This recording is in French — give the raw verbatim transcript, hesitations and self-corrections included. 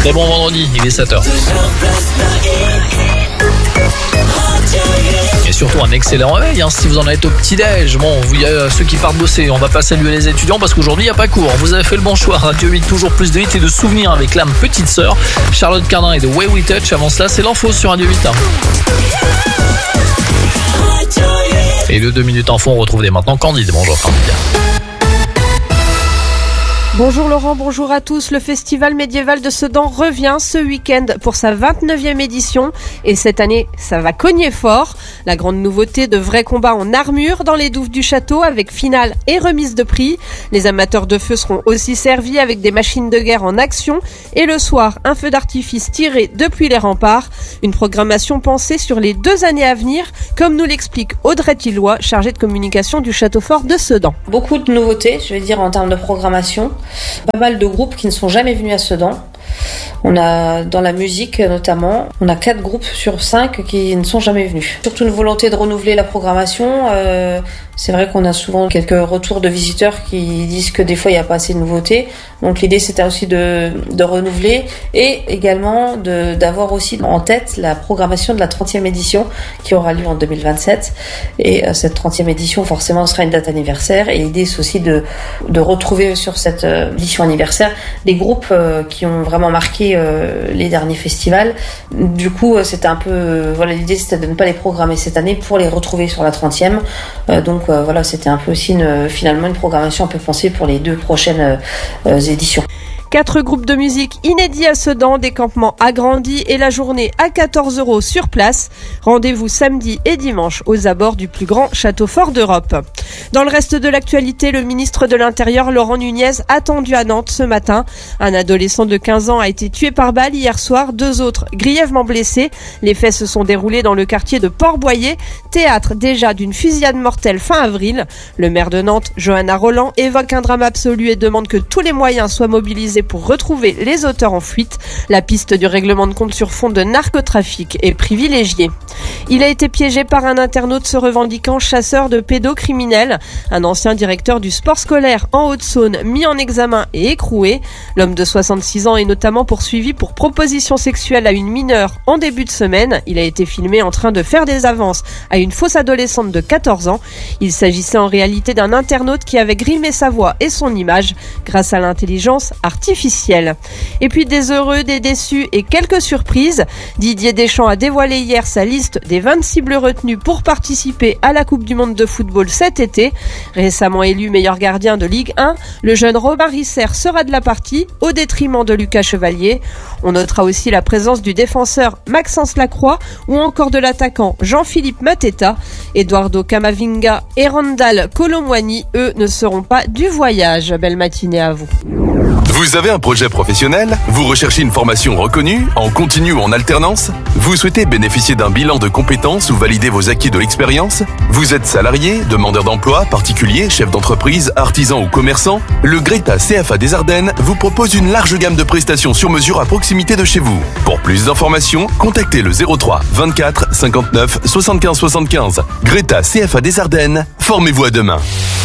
Très bon vendredi, il est sept heures. Et surtout un excellent réveil, hein, si vous en êtes au petit-déj. Bon, il y a ceux qui partent bosser, on va pas saluer les étudiants parce qu'aujourd'hui il n'y a pas cours. Vous avez fait le bon choix. Radio huit, toujours plus de hits et de souvenirs avec l'âme petite sœur, Charlotte Cardin et The Way We Touch. Avant cela, c'est l'info sur Radio huit. Hein. Et le deux minutes info, on retrouve dès maintenant Candide. Bonjour Candide. Bonjour Laurent, bonjour à tous. Le festival médiéval de Sedan revient ce week-end pour sa vingt-neuvième édition et cette année, ça va cogner fort. La grande nouveauté, de vrais combats en armure dans les douves du château avec finale et remise de prix. Les amateurs de feu seront aussi servis avec des machines de guerre en action et le soir, un feu d'artifice tiré depuis les remparts. Une programmation pensée sur les deux années à venir, comme nous l'explique Audrey Tilloy, chargée de communication du château fort de Sedan. Beaucoup de nouveautés, je vais dire, en termes de programmation. Pas mal de groupes qui ne sont jamais venus à Sedan. On a, dans la musique notamment, on a quatre groupes sur cinq qui ne sont jamais venus. Surtout une volonté de renouveler la programmation. Euh, c'est vrai qu'on a souvent quelques retours de visiteurs qui disent que des fois il n'y a pas assez de nouveautés. Donc l'idée c'était aussi de, de renouveler et également de, d'avoir aussi en tête la programmation de la trentième édition qui aura lieu en deux mille vingt-sept. Et euh, cette trentième édition forcément sera une date anniversaire. Et l'idée c'est aussi de, de retrouver sur cette euh, édition anniversaire des groupes euh, qui ont vraiment marqué euh, les derniers festivals. Du coup, euh, c'était un peu, euh, voilà, l'idée c'était de ne pas les programmer cette année pour les retrouver sur la trentième. Euh, donc euh, voilà, c'était un peu aussi une, finalement une programmation un peu pensée pour les deux prochaines euh, éditions. Quatre groupes de musique inédits à Sedan, des campements agrandis et la journée à quatorze euros sur place. Rendez-vous samedi et dimanche aux abords du plus grand château fort d'Europe. Dans le reste de l'actualité, le ministre de l'Intérieur, Laurent Nunez, attendu à Nantes ce matin. Un adolescent de quinze ans a été tué par balle hier soir, deux autres grièvement blessés. Les faits se sont déroulés dans le quartier de Port-Boyer, théâtre déjà d'une fusillade mortelle fin avril. Le maire de Nantes, Johanna Roland, évoque un drame absolu et demande que tous les moyens soient mobilisés pour retrouver les auteurs en fuite. La piste du règlement de compte sur fond de narcotrafic est privilégiée. Il a été piégé par un internaute se revendiquant chasseur de pédocriminels. Un ancien directeur du sport scolaire en Haute-Saône mis en examen et écroué. L'homme de soixante-six ans est notamment poursuivi pour proposition sexuelle à une mineure en début de semaine. Il a été filmé en train de faire des avances à une fausse adolescente de quatorze ans. Il s'agissait en réalité d'un internaute qui avait grimé sa voix et son image grâce à l'intelligence artificielle. Et puis des heureux, des déçus et quelques surprises. Didier Deschamps a dévoilé hier sa liste des vingt-six bleus retenus pour participer à la Coupe du Monde de football cet été. Récemment élu meilleur gardien de Ligue un, le jeune Robin Risser sera de la partie au détriment de Lucas Chevalier. On notera aussi la présence du défenseur Maxence Lacroix ou encore de l'attaquant Jean-Philippe Mateta. Eduardo Camavinga et Randall Colomwani, eux, ne seront pas du voyage. Belle matinée à vous. Vous avez un projet professionnel? Vous recherchez une formation reconnue, en continu ou en alternance? Vous souhaitez bénéficier d'un bilan de compétences ou valider vos acquis de l'expérience? Vous êtes salarié, demandeur d'emploi, particulier, chef d'entreprise, artisan ou commerçant? Le Greta C F A des Ardennes vous propose une large gamme de prestations sur mesure à proximité de chez vous. Pour plus d'informations, contactez le zéro trois vingt-quatre cinquante-neuf soixante-quinze soixante-quinze. Greta C F A des Ardennes, formez-vous à demain.